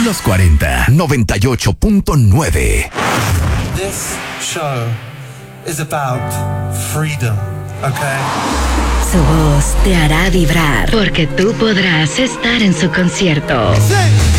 Los 40, 98.9. This show is about freedom, okay? Su voz te hará vibrar porque tú podrás estar en su concierto. Sí.